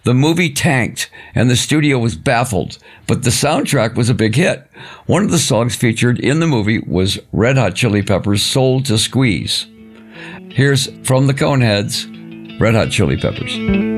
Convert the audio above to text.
The movie tanked, and the studio was baffled, but the soundtrack was a big hit. One of the songs featured in the movie was Red Hot Chili Peppers' Soul to Squeeze. Here's From the Coneheads, Red Hot Chili Peppers.